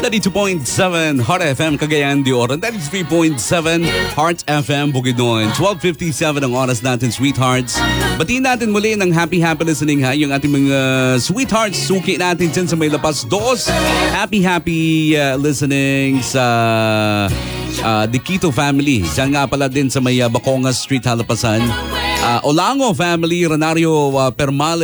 92.7 Heart FM Cagayan de Oro. 93.7 Heart FM Bukidnon. 12:57 ang oras natin, sweethearts. Batiin natin muli ng happy listening ha. Yung ating mga sweethearts, suki natin dyan sa may Lapas Dos. Happy listening sa Dikito family. Diyan nga pala din sa may Bacongas Street, Halapasan. Olango family, Renario Permale.